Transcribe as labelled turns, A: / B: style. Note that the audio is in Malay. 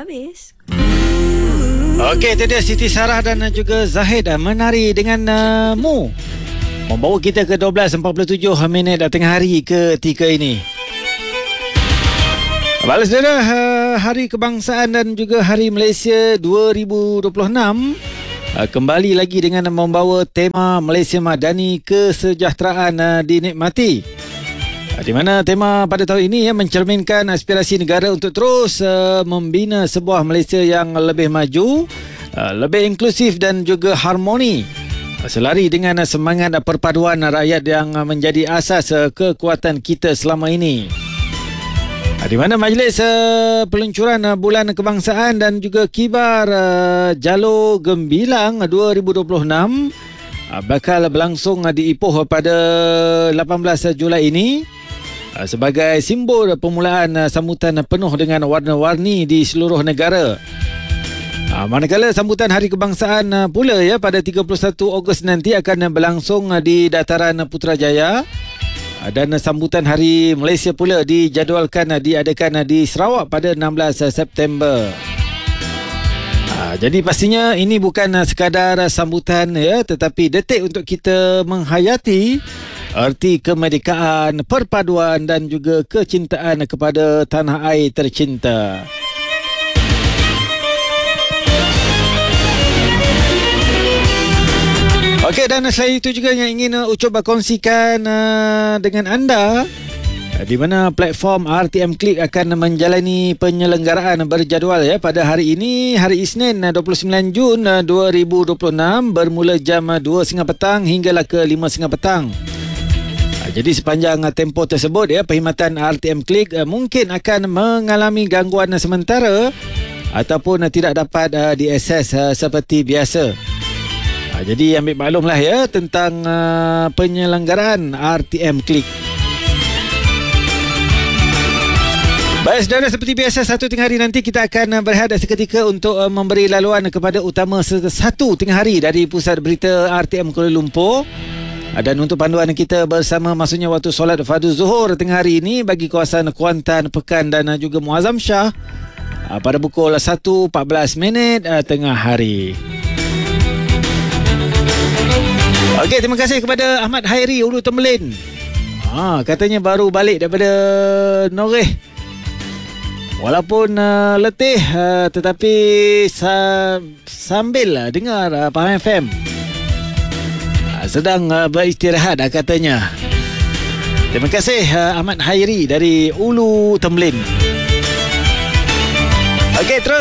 A: habis.
B: Okey, itu dia Siti Sarah dan juga Zahid menari dengan Mu. Membawa kita ke 12.47 minit tengah hari ketika ini. Balas saudara, Hari Kebangsaan dan juga Hari Malaysia 2026 kembali lagi dengan membawa tema Malaysia Madani Kesejahteraan dinikmati. Di mana tema pada tahun ini mencerminkan aspirasi negara untuk terus membina sebuah Malaysia yang lebih maju, lebih inklusif dan juga harmoni, selari dengan semangat perpaduan rakyat yang menjadi asas kekuatan kita selama ini. Di mana majlis peluncuran Bulan Kebangsaan dan juga Kibar Jalur Gembilang 2026 bakal berlangsung di Ipoh pada 18 Julai ini sebagai simbol permulaan sambutan penuh dengan warna-warni di seluruh negara. Manakala sambutan Hari Kebangsaan pula pada 31 Ogos nanti akan berlangsung di Dataran Putrajaya. Dan sambutan Hari Malaysia pula dijadualkan diadakan di Sarawak pada 16 September. Jadi pastinya ini bukan sekadar sambutan tetapi detik untuk kita menghayati erti kemerdekaan, perpaduan dan juga kecintaan kepada tanah air tercinta. Okey, dan saya itu juga yang ingin cuba kongsikan dengan anda di mana platform RTM Click akan menjalani penyelenggaraan berjadual pada hari ini, hari Isnin 29 Jun 2026 bermula jam 2.30 petang hinggalah ke 5.30 petang. Jadi sepanjang tempoh tersebut perkhidmatan RTM Click mungkin akan mengalami gangguan sementara ataupun tidak dapat diakses seperti biasa. Jadi ambil maklumlah tentang penyelenggaraan RTM Click. Baik saudara, seperti biasa satu tengah hari nanti kita akan berehat seketika untuk memberi laluan kepada utama satu tengah hari dari Pusat Berita RTM Kuala Lumpur. Dan untuk panduan kita bersama maksudnya waktu solat fardu Zuhur tengah hari ini bagi kawasan Kuantan, Pekan dan juga Muazzam Shah pada pukul 1.14 tengah hari. Okey, terima kasih kepada Ahmad Hairi Ulu Temelin. Katanya baru balik daripada Noreh. Walaupun letih tetapi sambil dengar Pahang FM. Sedang beristirahat katanya. Terima kasih Ahmad Hairi dari Ulu Temelin. Okey, terus